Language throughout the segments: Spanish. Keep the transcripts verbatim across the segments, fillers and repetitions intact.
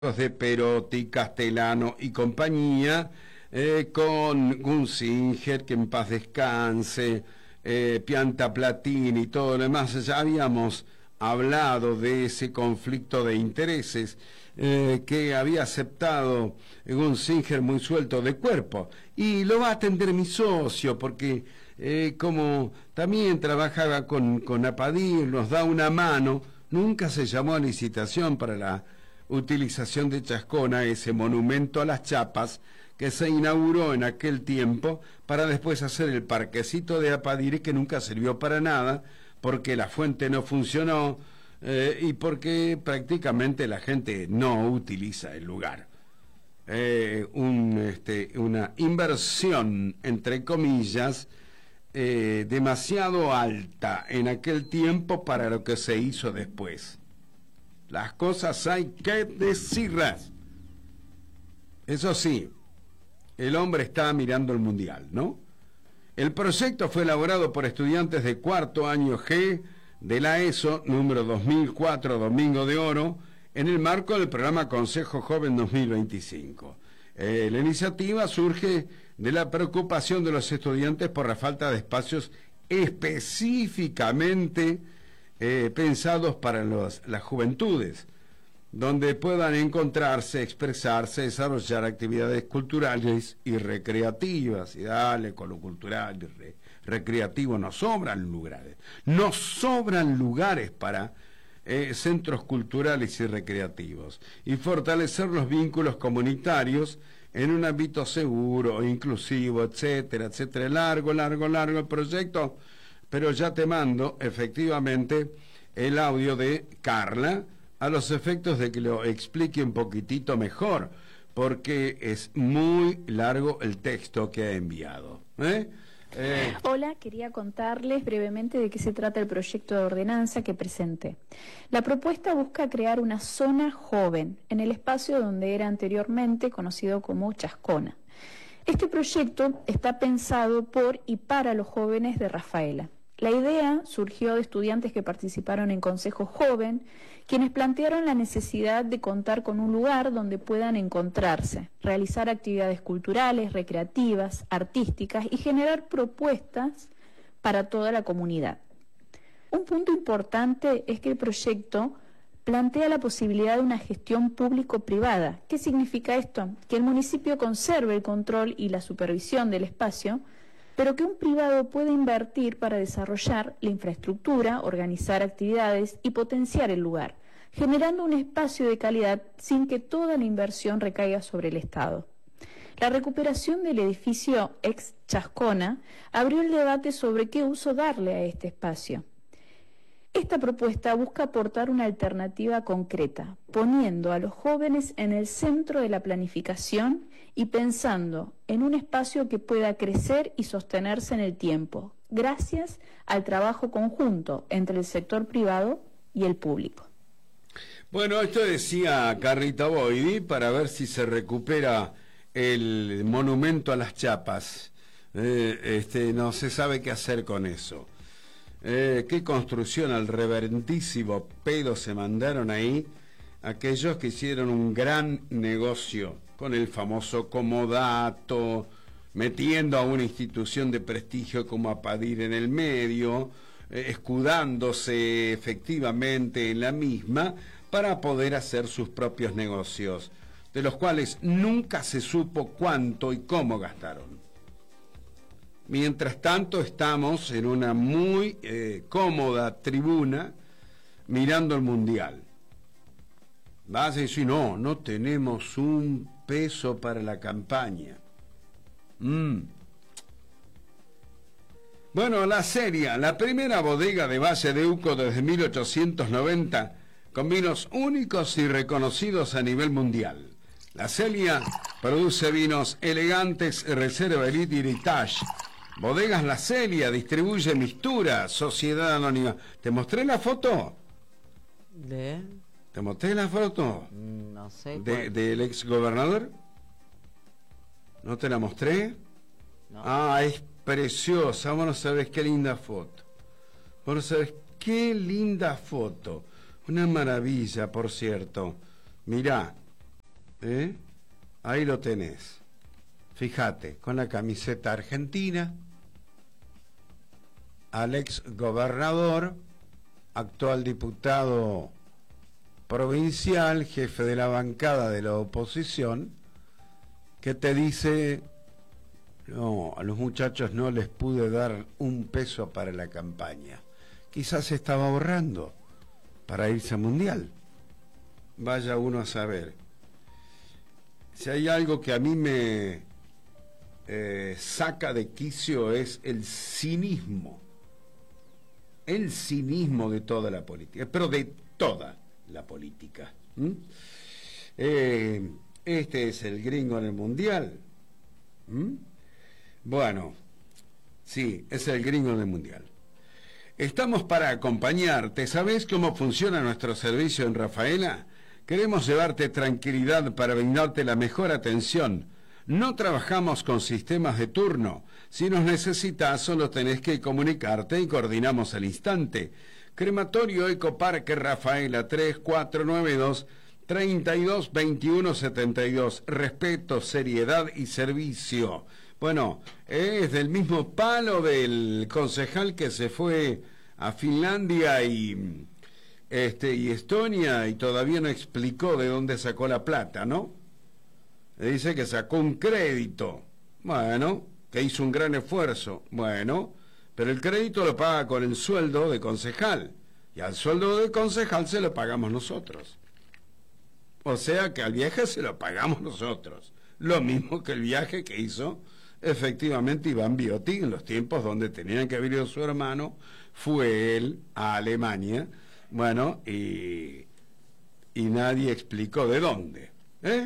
de Perotti, Castellano y compañía, eh, con Gunzinger, que en paz descanse, eh, Piantaplatini y todo lo demás. Ya habíamos hablado de ese conflicto de intereses eh, que había aceptado Gunzinger muy suelto de cuerpo, y lo va a atender mi socio, porque eh, como también trabajaba con, con Apadir, nos da una mano. Nunca se llamó a licitación para la utilización de Chascona, ese monumento a las chapas que se inauguró en aquel tiempo para después hacer el parquecito de Apadire, que nunca sirvió para nada porque la fuente no funcionó eh, y porque prácticamente la gente no utiliza el lugar. Eh, un, este, una inversión, entre comillas, eh, demasiado alta en aquel tiempo para lo que se hizo después. Las cosas hay que decirlas. Eso sí, el hombre está mirando el mundial, ¿no? El proyecto fue elaborado por estudiantes de cuarto año G de la ESO, número dos mil cuatro, Domingo de Oro, en el marco del programa Consejo Joven dos mil veinticinco. Eh, la iniciativa surge de la preocupación de los estudiantes por la falta de espacios específicamente Eh, pensados para los, las juventudes, donde puedan encontrarse, expresarse, desarrollar actividades culturales y recreativas. Y dale con lo cultural y re, recreativo, nos sobran lugares, nos sobran lugares para eh, centros culturales y recreativos, y fortalecer los vínculos comunitarios en un ámbito seguro, inclusivo, etcétera, etcétera. Largo, largo, largo el proyecto, pero ya te mando efectivamente el audio de Carla a los efectos de que lo explique un poquitito mejor, porque es muy largo el texto que ha enviado. ¿eh? Eh... Hola, quería contarles brevemente de qué se trata el proyecto de ordenanza que presenté. La propuesta busca crear una zona joven en el espacio donde era anteriormente conocido como Chascona. Este proyecto está pensado por y para los jóvenes de Rafaela. La idea surgió de estudiantes que participaron en Consejo Joven, quienes plantearon la necesidad de contar con un lugar donde puedan encontrarse, realizar actividades culturales, recreativas, artísticas y generar propuestas para toda la comunidad. Un punto importante es que el proyecto plantea la posibilidad de una gestión público-privada. ¿Qué significa esto? Que el municipio conserve el control y la supervisión del espacio, pero que un privado puede invertir para desarrollar la infraestructura, organizar actividades y potenciar el lugar, generando un espacio de calidad sin que toda la inversión recaiga sobre el Estado. La recuperación del edificio ex Chascona abrió el debate sobre qué uso darle a este espacio. Esta propuesta busca aportar una alternativa concreta, poniendo a los jóvenes en el centro de la planificación y pensando en un espacio que pueda crecer y sostenerse en el tiempo, gracias al trabajo conjunto entre el sector privado y el público. Bueno, esto decía Carlita Boidi para ver si se recupera el monumento a las chapas. Eh, este, no se sabe qué hacer con eso. Eh, qué construcción al reverendísimo pedo se mandaron ahí aquellos que hicieron un gran negocio con el famoso comodato, metiendo a una institución de prestigio como Apadir en el medio, eh, escudándose efectivamente en la misma para poder hacer sus propios negocios, de los cuales nunca se supo cuánto y cómo gastaron. Mientras tanto estamos en una muy eh, cómoda tribuna mirando el mundial. Vas a decir, no, no tenemos un peso para la campaña. Mm. Bueno, la Seria, la primera bodega de Valle de Uco desde mil ochocientos noventa, con vinos únicos y reconocidos a nivel mundial. La Celia produce vinos elegantes, Reserva Elite y Heritage. Bodegas La Celia distribuye Mistura, Sociedad Anónima. ¿Te mostré la foto? ¿De? ¿Te mostré la foto? No sé. De, ¿Del ex gobernador? ¿No te la mostré? No. Ah, es preciosa. Vos no sabés qué linda foto. Vos no sabés qué linda foto. Una maravilla, por cierto. Mirá. ¿Eh? Ahí lo tenés. Fíjate, con la camiseta argentina, al ex gobernador, actual diputado provincial, jefe de la bancada de la oposición, que te dice: no, a los muchachos no les pude dar un peso para la campaña. Quizás se estaba ahorrando para irse al Mundial. Vaya uno a saber. Si hay algo que a mí me eh, saca de quicio es el cinismo. El cinismo de toda la política, pero de toda la política. ¿Mm? Eh, este es el gringo en el Mundial. ¿Mm? Bueno, sí, es el gringo en el Mundial. Estamos para acompañarte. ¿Sabés cómo funciona nuestro servicio en Rafaela? Queremos llevarte tranquilidad para brindarte la mejor atención. No trabajamos con sistemas de turno. Si nos necesitas, solo tenés que comunicarte y coordinamos al instante. Crematorio Ecoparque Rafaela, tres cuatro nueve dos, tres dos dos uno siete dos. Respeto, seriedad y servicio. Bueno, es del mismo palo del concejal que se fue a Finlandia y, este, y Estonia y todavía no explicó de dónde sacó la plata, ¿no? Dice que sacó un crédito. Bueno, que hizo un gran esfuerzo. Bueno, pero el crédito lo paga con el sueldo de concejal. Y al sueldo de concejal se lo pagamos nosotros. O sea que al viaje se lo pagamos nosotros. Lo mismo que el viaje que hizo efectivamente Iván Biotti en los tiempos donde tenían que haber ido su hermano. Fue él a Alemania. Bueno, y, y nadie explicó de dónde. ¿Eh?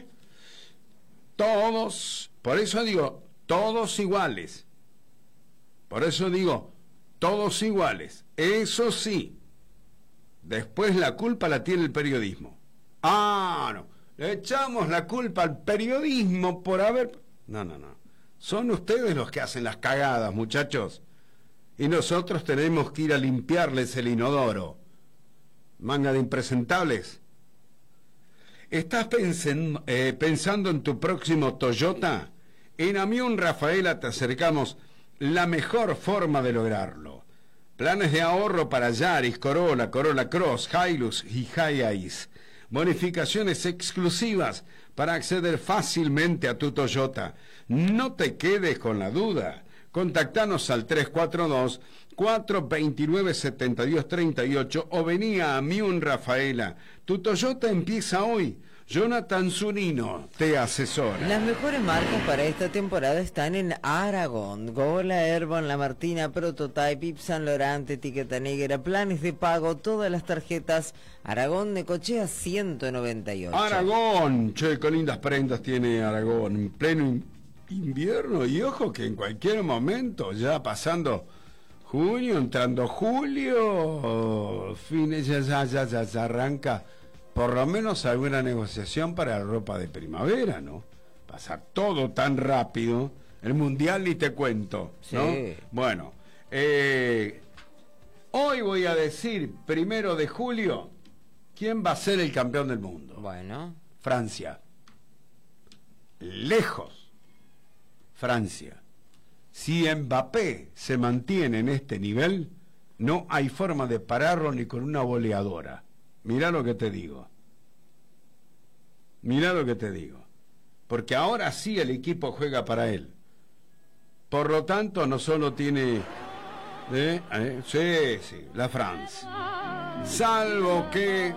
Todos, por eso digo, todos iguales. Por eso digo, todos iguales. Eso sí, después la culpa la tiene el periodismo. Ah, no, le echamos la culpa al periodismo por haber... No, no, no. Son ustedes los que hacen las cagadas, muchachos. Y nosotros tenemos que ir a limpiarles el inodoro. Manga de impresentables. ¿Estás pensen, eh, pensando en tu próximo Toyota? En Amión Rafaela te acercamos la mejor forma de lograrlo. Planes de ahorro para Yaris, Corolla, Corolla Cross, Hilux y Hiace. Bonificaciones exclusivas para acceder fácilmente a tu Toyota. No te quedes con la duda. Contactanos al tres cuatro dos, cuatro dos nueve, siete dos tres ocho o vení a Amión Rafaela. Tu Toyota empieza hoy. Jonathan Zunino te asesora. Las mejores marcas para esta temporada están en Aragón. Gola, Airborne, La Martina, Prototype, Yves Saint Laurent, Etiqueta Negra, planes de pago, todas las tarjetas. Aragón de Cochea ciento noventa y ocho. Aragón, che, qué lindas prendas tiene Aragón en pleno in invierno. Y ojo que en cualquier momento, ya pasando junio, entrando julio, fines, ya, ya, ya, ya, ya arranca por lo menos alguna negociación para la ropa de primavera, ¿no? Pasa todo tan rápido, el Mundial ni te cuento, ¿no? Sí. Bueno, eh, hoy voy a decir, primero de julio, ¿quién va a ser el campeón del mundo? Bueno. Francia. Lejos. Francia. Si Mbappé se mantiene en este nivel, no hay forma de pararlo ni con una boleadora. Mirá lo que te digo. Mirá lo que te digo. Porque ahora sí el equipo juega para él. Por lo tanto, no solo tiene... ¿eh? ¿Eh? Sí, sí, la France. Salvo que...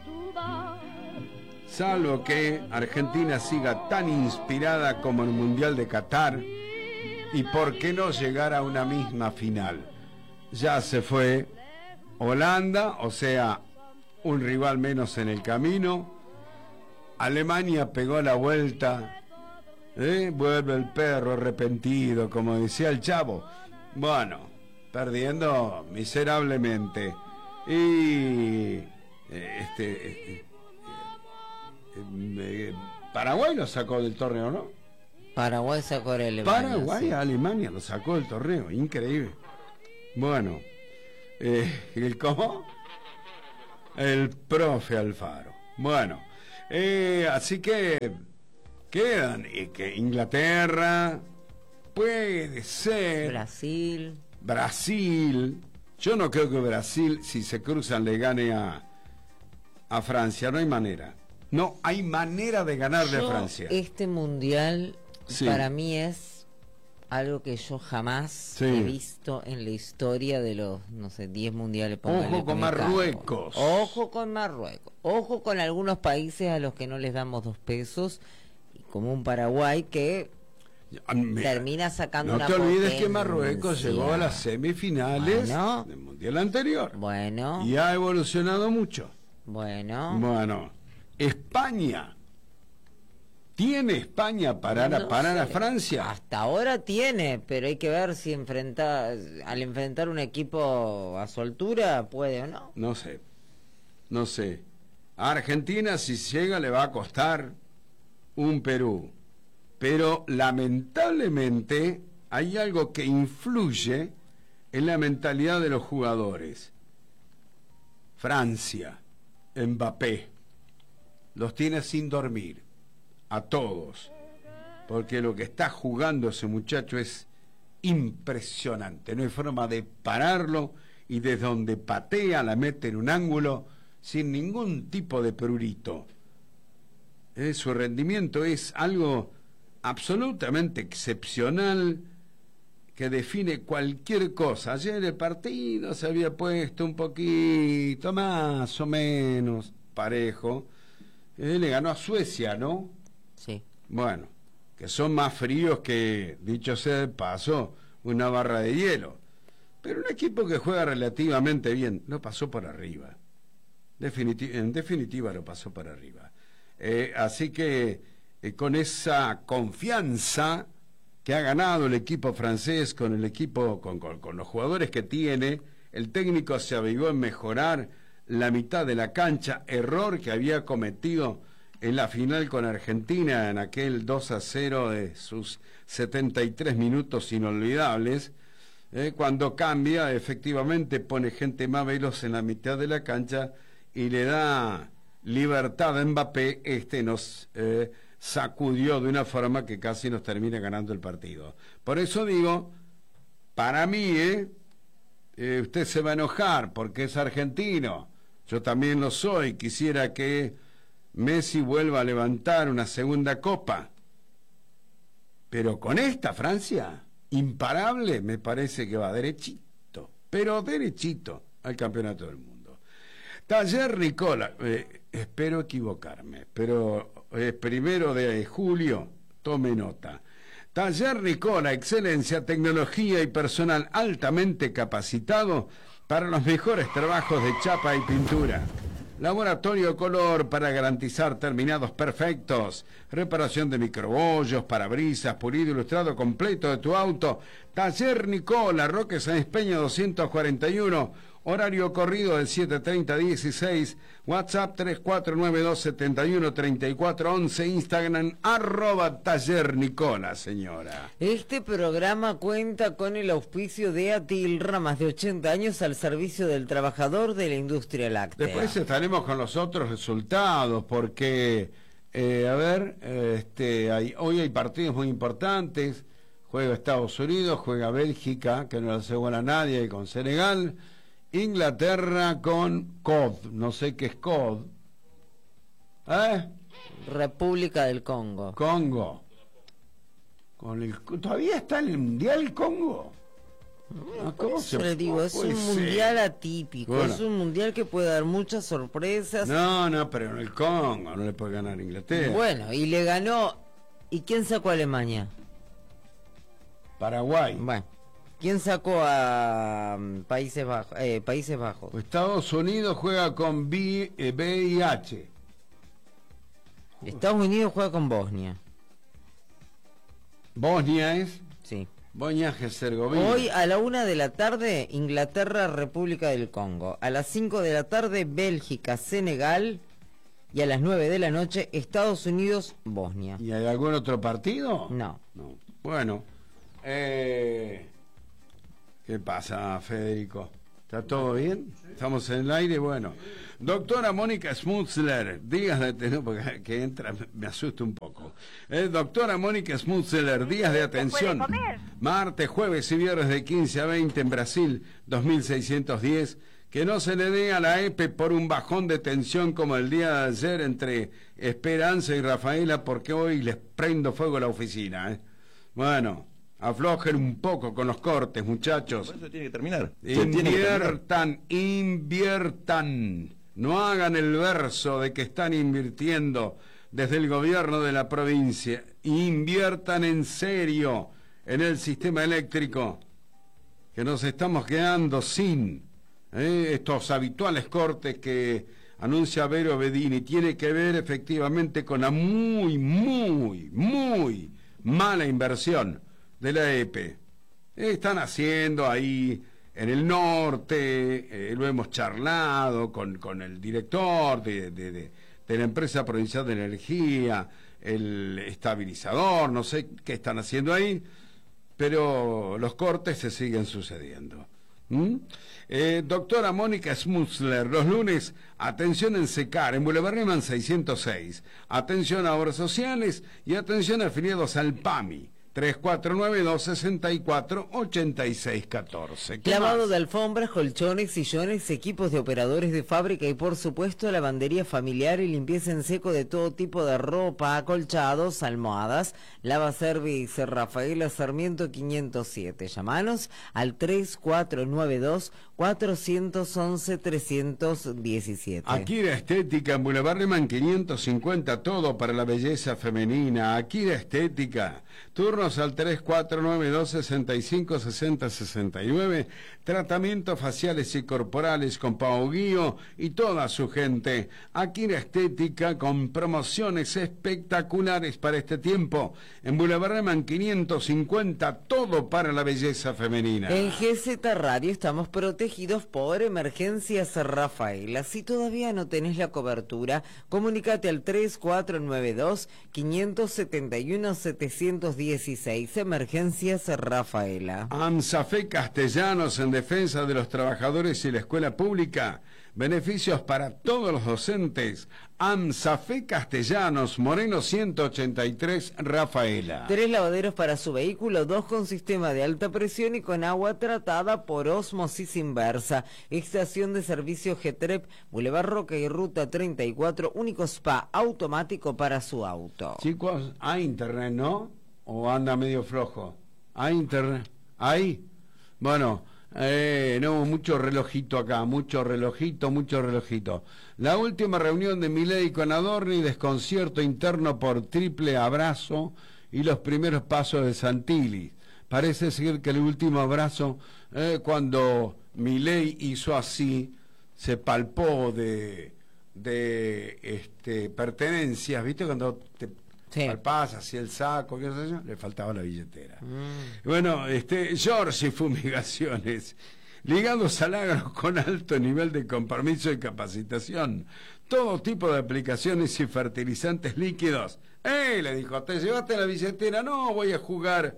Salvo que Argentina siga tan inspirada como el Mundial de Qatar. Y por qué no llegar a una misma final. Ya se fue Holanda, o sea... un rival menos en el camino. Alemania pegó la vuelta, ¿eh? Vuelve el perro arrepentido, como decía el Chavo. Bueno, perdiendo miserablemente. Y eh, este eh, eh, eh, Paraguay lo sacó del torneo, ¿no? Paraguay sacó a Alemania. Paraguay sí. a Alemania lo sacó del torneo, increíble. Bueno, eh, ¿el cómo? El profe Alfaro. Bueno, Eh, así que quedan eh, que Inglaterra, puede ser Brasil. Brasil. Yo no creo que Brasil, si se cruzan, le gane a, a Francia. No hay manera. No hay manera de ganarle Yo, a Francia. Este mundial Sí. para mí es algo que yo jamás Sí. he visto en la historia de los, no sé, diez mundiales. póngale Ojo que con me cago. Marruecos. Ojo con Marruecos. Ojo con algunos países a los que no les damos dos pesos, como un Paraguay que Mira, termina sacando no una te olvides que potencia. Marruecos llegó a las semifinales Bueno. del mundial anterior Bueno, y ha evolucionado mucho. bueno. Bueno, España. ¿Tiene España para No parar a sé. Francia? Hasta ahora tiene, pero hay que ver si enfrenta, al enfrentar un equipo a su altura puede o no. No sé. No sé. A Argentina, si llega, le va a costar un Perú. Pero lamentablemente hay algo que influye en la mentalidad de los jugadores. Francia, Mbappé, los tiene sin dormir, a todos, porque lo que está jugando ese muchacho es impresionante. No hay forma de pararlo y desde donde patea la mete en un ángulo sin ningún tipo de prurito. Eh, su rendimiento es algo absolutamente excepcional que define cualquier cosa. Ayer el partido se había puesto un poquito más o menos parejo. Eh, le ganó a Suecia, ¿no? Sí. Bueno, que son más fríos que, dicho sea de paso, una barra de hielo. Pero un equipo que juega relativamente bien lo pasó por arriba. Definiti- en definitiva lo pasó por arriba. Eh, así que eh, con esa confianza que ha ganado el equipo francés, con el equipo, con, con, con los jugadores que tiene, el técnico se avivó en mejorar la mitad de la cancha, error que había cometido en la final con Argentina, en aquel dos a cero de sus setenta y tres minutos inolvidables. Eh, cuando cambia, efectivamente pone gente más veloz en la mitad de la cancha y le da libertad a Mbappé. Este nos eh, sacudió de una forma que casi nos termina ganando el partido. Por eso digo, para mí, eh, eh, usted se va a enojar porque es argentino, yo también lo soy, quisiera que Messi vuelva a levantar una segunda copa, pero con esta Francia imparable, me parece que va derechito, pero derechito al campeonato del mundo. Taller Nicola, eh, espero equivocarme, pero es eh, primero de julio, tome nota. Taller Nicola, excelencia, tecnología y personal altamente capacitado para los mejores trabajos de chapa y pintura. Laboratorio Color para garantizar terminados perfectos. Reparación de microbollos, parabrisas, pulido ilustrado completo de tu auto. Taller Nicola, Roque Sáenz Peña doscientos cuarenta y uno. Horario corrido del siete treinta a dieciséis. WhatsApp tres cuatro nueve dos siete uno tres cuatro once. Instagram arroba Taller Nicola, señora. Este programa cuenta con el auspicio de Atilra, más de ochenta años al servicio del trabajador de la industria láctea. Después estaremos con los otros resultados, porque, eh, a ver, eh, este, hay, hoy hay partidos muy importantes. Juega Estados Unidos, juega Bélgica, que no le hace gol a nadie, con Senegal. Inglaterra con C O D, no sé qué es C O D. ¿Eh? República del Congo. Congo. Con el, ¿todavía está en el Mundial Congo? No, ¿cómo se le digo? Es un mundial atípico, bueno. Es un mundial que puede dar muchas sorpresas. No, no, pero en el Congo no le puede ganar Inglaterra. Bueno, y le ganó. ¿Y quién sacó a Alemania? Paraguay. Bueno. ¿Quién sacó a um, Países Bajos? Eh, Países Bajos. Estados Unidos juega con B, eh, B I H. Estados Unidos juega con Bosnia. ¿Bosnia es? Sí. Bosnia-Herzegovina. Hoy a la una de la tarde, Inglaterra, República del Congo. A las cinco de la tarde, Bélgica, Senegal. Y a las nueve de la noche, Estados Unidos, Bosnia. ¿Y hay algún otro partido? No. No. Bueno. Eh... ¿Qué pasa, Federico? ¿Está todo bien? ¿Estamos en el aire? Bueno. Doctora Mónica Smutzler, días de atención, porque que entra, me asusta un poco. Eh, doctora Mónica Smutzler, días de atención. Martes, jueves y viernes de quince a veinte en Brasil, dos mil seiscientos diez. Que no se le dé a la E P E por un bajón de tensión como el día de ayer entre Esperanza y Rafaela, porque hoy les prendo fuego a la oficina. ¿eh? Bueno, aflojen un poco con los cortes, muchachos. Por eso tiene que terminar. Inviertan, inviertan. No hagan el verso de que están invirtiendo desde el gobierno de la provincia. Inviertan en serio en el sistema eléctrico, que nos estamos quedando sin... Eh, estos habituales cortes que anuncia Vero Bedini. Tiene que ver efectivamente con la muy, muy, muy mala inversión de la E P E. Están haciendo ahí en el norte, eh, lo hemos charlado con, con el director de, de, de, de la empresa provincial de energía, el estabilizador, no sé qué están haciendo ahí, pero los cortes se siguen sucediendo. ¿Mm? Eh, doctora Mónica Smutzler, los lunes, atención en SECAR, en Boulevard Riemann seiscientos seis, atención a obras sociales y atención a afiliados al PAMI, tres cuatro nueve, dos seis cuatro, ocho seis uno cuatro. Clavado de alfombras, colchones, sillones, equipos de operadores de fábrica y por supuesto lavandería familiar y limpieza en seco de todo tipo de ropa, acolchados, almohadas. Lava Service Rafaela Sarmiento quinientos siete. Llamanos al tres cuatro nueve dos, cuatro once, tres diecisiete. Akira Estética en Boulevard Riemann quinientos cincuenta, todo para la belleza femenina. Akira Estética. Turnos al tres cuatro nueve dos, sesenta y cinco, sesenta, sesenta y nueve. Tratamientos faciales y corporales con Pau Guío y toda su gente. Akira Estética con promociones espectaculares para este tiempo. En Boulevard Riemann quinientos cincuenta, todo para la belleza femenina. En G Z Radio estamos protegidos por Emergencias Rafaela. Si todavía no tenés la cobertura, comunícate al tres cuatro nueve dos, cinco siete uno, siete uno seis. Emergencias Rafaela. AMSAFE Castellanos en defensa de los trabajadores y la escuela pública. Beneficios para todos los docentes. AMSAFE Castellanos, Moreno ciento ochenta y tres, Rafaela. Tres lavaderos para su vehículo, dos con sistema de alta presión y con agua tratada por ósmosis inversa. Estación de servicio G T R E P, Boulevard Roca y Ruta treinta y cuatro, único spa automático para su auto. Chicos, hay internet, ¿no? ¿O anda medio flojo? ¿Hay internet? ¿Hay? Bueno... Eh, no, mucho relojito acá, mucho relojito, mucho relojito. La última reunión de Milei con Adorni, desconcierto interno por triple abrazo y los primeros pasos de Santilli. Parece ser que el último abrazo, eh, cuando Milei hizo así, se palpó de, de este, pertenencias, ¿viste? Cuando te... Sí. Palpás hacia el saco, qué sé yo, le faltaba la billetera. Mm. Bueno, este, Giorgi Fumigaciones, ligados al agro con alto nivel de compromiso y capacitación, todo tipo de aplicaciones y fertilizantes líquidos. ¡Eh! Le dijo, ¿te llevaste la billetera? No, voy a jugar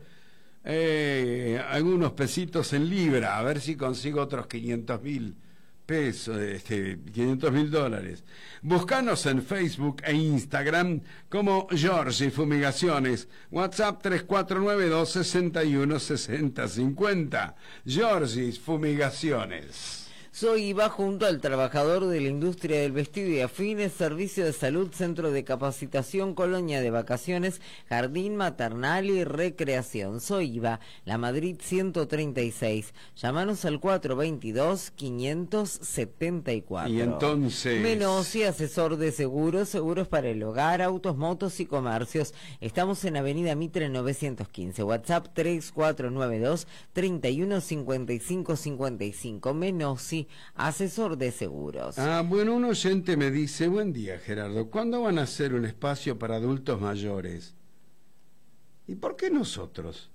eh, algunos pesitos en libra, a ver si consigo otros quinientos mil pesos, este, quinientos mil dólares. Buscanos en Facebook e Instagram como Giorgi Fumigaciones. WhatsApp tres cuatro nueve dos, seis uno, seis cero cinco cero. Giorgi Fumigaciones. Soy Iva junto al trabajador de la industria del vestido y afines, servicio de salud, centro de capacitación, colonia de vacaciones, jardín maternal y recreación. Soy Iva, La Madrid ciento treinta y seis. Llámanos al cuatro veintidós, quinientos setenta y cuatro. Y entonces... Menossi, asesor de seguros, seguros para el hogar, autos, motos y comercios. Estamos en Avenida Mitre novecientos quince. WhatsApp tres cuatro nueve dos, treinta y uno, cincuenta y cinco, cincuenta y cinco. Menossi, asesor de seguros. Ah, bueno, un oyente me dice, buen día Gerardo, ¿cuándo van a hacer un espacio para adultos mayores? ¿Y por qué nosotros?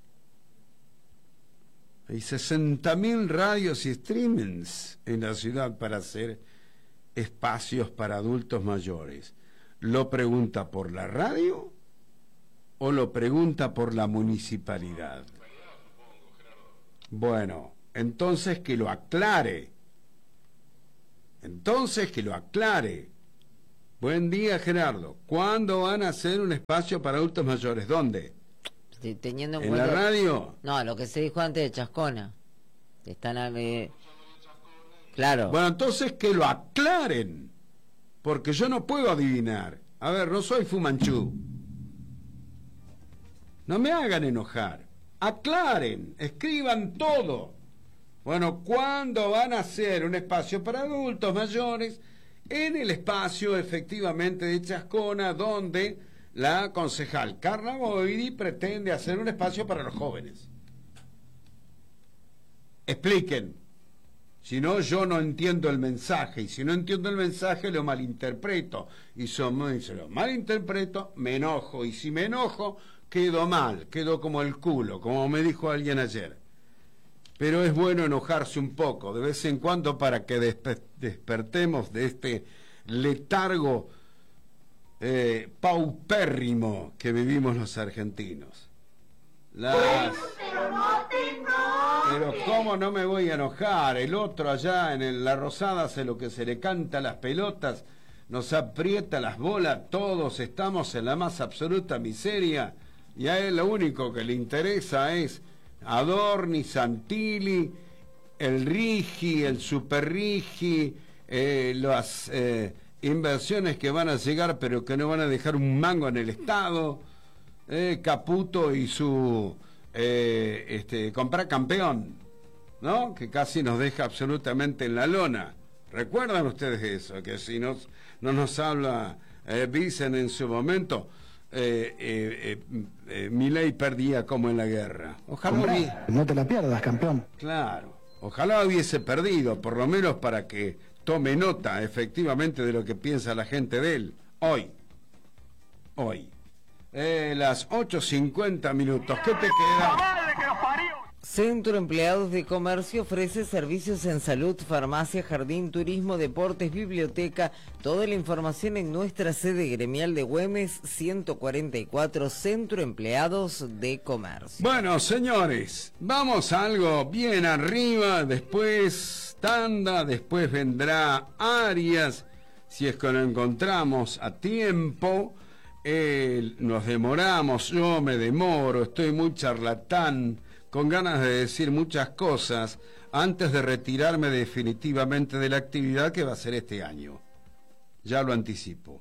Hay sesenta mil radios y streamings en la ciudad para hacer espacios para adultos mayores. ¿Lo pregunta por la radio o lo pregunta por la municipalidad? Bueno, entonces que lo aclare. Entonces que lo aclare. Buen día, Gerardo. ¿Cuándo van a hacer un espacio para adultos mayores? ¿Dónde? Teniendo en, ¿En cuenta... la radio? No, lo que se dijo antes de Chascona. Están a... eh... Claro. Bueno, entonces que lo aclaren. Porque yo no puedo adivinar. A ver, no soy Fumanchu. No me hagan enojar. Aclaren, escriban todo. Bueno, ¿cuándo van a hacer un espacio para adultos mayores? En el espacio, efectivamente, de Chascona, donde la concejal Carla Boiri pretende hacer un espacio para los jóvenes. Expliquen. Si no, yo no entiendo el mensaje. Y si no entiendo el mensaje, lo malinterpreto. Y si lo malinterpreto, me enojo. Y si me enojo, quedo mal. Quedo como el culo, como me dijo alguien ayer. Pero es bueno enojarse un poco, de vez en cuando, para que despe despertemos de este letargo eh, paupérrimo que vivimos los argentinos. Las... Pero no te enojes. Pero cómo no me voy a enojar. El otro allá en el, la Rosada hace lo que se le canta a las pelotas, nos aprieta las bolas, todos estamos en la más absoluta miseria, y a él lo único que le interesa es Adorni, Santilli, el Rigi, el Super Rigi, eh, las eh, inversiones que van a llegar pero que no van a dejar un mango en el Estado, eh, Caputo y su eh, este, comprar campeón, ¿no? Que casi nos deja absolutamente en la lona. ¿Recuerdan ustedes eso? Que si nos, no nos habla eh, Vicen en su momento... Eh, eh, eh, eh, Milei perdía como en la guerra. Ojalá hubiese... No te la pierdas, campeón. Claro, ojalá hubiese perdido, por lo menos para que tome nota efectivamente de lo que piensa la gente de él. Hoy, hoy, eh, las ocho cincuenta minutos. ¿Qué te queda? Centro Empleados de Comercio ofrece servicios en salud, farmacia, jardín, turismo, deportes, biblioteca. Toda la información en nuestra sede gremial de Güemes, ciento cuarenta y cuatro, Centro Empleados de Comercio. Bueno, señores, vamos a algo bien arriba, después tanda, después vendrá Arias, si es que lo encontramos a tiempo. Eh, nos demoramos, yo me demoro, estoy muy charlatán, con ganas de decir muchas cosas antes de retirarme definitivamente de la actividad que va a ser este año. Ya lo anticipo.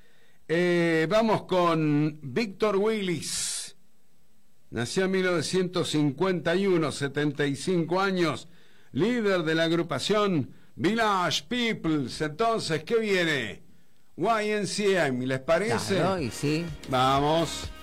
Eh, vamos con Víctor Willis. Nació en mil novecientos cincuenta y uno, setenta y cinco años, líder de la agrupación Village Peoples. Entonces, ¿qué viene? Y M C A, ¿les parece? Claro, y sí. Vamos.